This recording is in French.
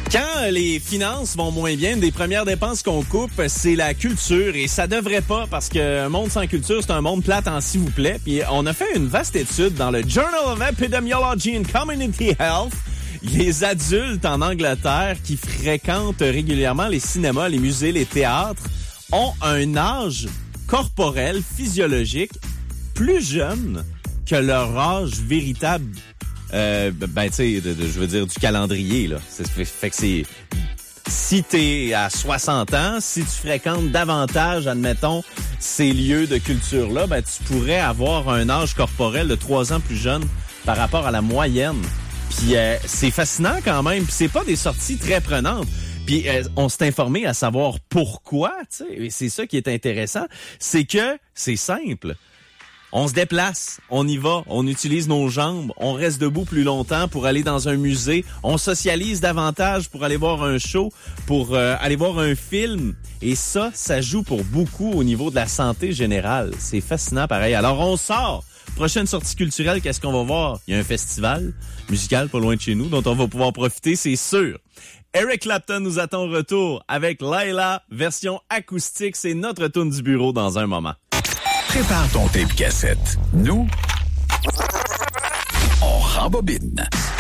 Quand les finances vont moins bien, une des premières dépenses qu'on coupe, c'est la culture. Et ça devrait pas, parce qu'un monde sans culture, c'est un monde plate en s'il vous plaît. Puis on a fait une vaste étude dans le Journal of Epidemiology and Community Health. Les adultes en Angleterre qui fréquentent régulièrement les cinémas, les musées, les théâtres, ont un âge corporel, physiologique, plus jeune que leur âge véritable. Tu sais, je veux dire, du calendrier, là. Fait que c'est... Si t'es à 60 ans, si tu fréquentes davantage, admettons, ces lieux de culture-là, tu pourrais avoir un âge corporel de 3 ans plus jeune par rapport à la moyenne. Puis c'est fascinant quand même. Puis c'est pas des sorties très prenantes. Puis on s'est informé à savoir pourquoi, tu sais. Et c'est ça qui est intéressant. C'est que c'est simple. On se déplace, on y va, on utilise nos jambes, on reste debout plus longtemps pour aller dans un musée, on socialise davantage pour aller voir un show, pour aller voir un film. Et ça joue pour beaucoup au niveau de la santé générale. C'est fascinant pareil. Alors on sort. Prochaine sortie culturelle, qu'est-ce qu'on va voir? Il y a un festival musical pas loin de chez nous dont on va pouvoir profiter, c'est sûr. Eric Clapton nous attend au retour avec Laila, version acoustique. C'est notre tourne du bureau dans un moment. Prépare ton tape cassette. Nous, on rembobine.